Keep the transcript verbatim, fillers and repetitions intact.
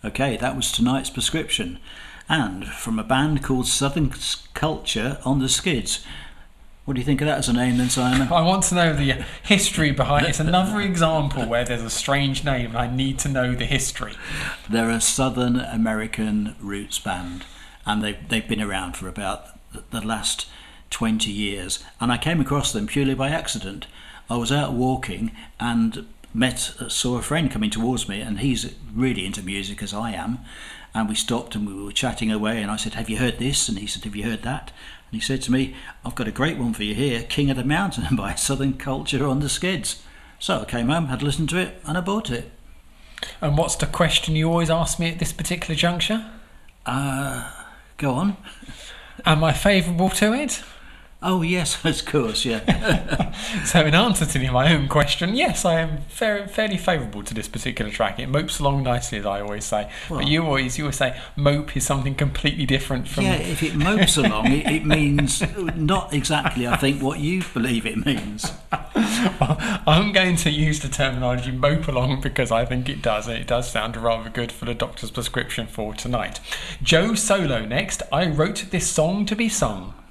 Okay, that was tonight's prescription. And from a band called Southern Culture on the Skids. What do you think of that as a name then, Simon? I want to know the history behind it. It's another example where there's a strange name and I need to know the history. They're a Southern American roots band, and they've, they've been around for about the last twenty years. And I came across them purely by accident. I was out walking and met, saw a friend coming towards me, and he's really into music as I am. And we stopped and we were chatting away, and I said, "Have you heard this?" And he said, "Have you heard that?" And he said to me, "I've got a great one for you here, King of the Mountain by Southern Culture on the Skids." So I came home, had listened to it, and I bought it. And what's the question you always ask me at this particular juncture? Uh, go on. Am I favourable to it? Oh yes, of course, yeah. So in answer to my own question, yes, I am fair, fairly favourable to this particular track. It mopes along nicely, as I always say. Well, but you always you always say mope is something completely different from... Yeah, if it mopes along, it, it means not exactly, I think, what you believe it means. Well, I'm going to use the terminology mope along because I think it does, and it does sound rather good for the doctor's prescription for tonight. Joe Solo next. I wrote this song to be sung.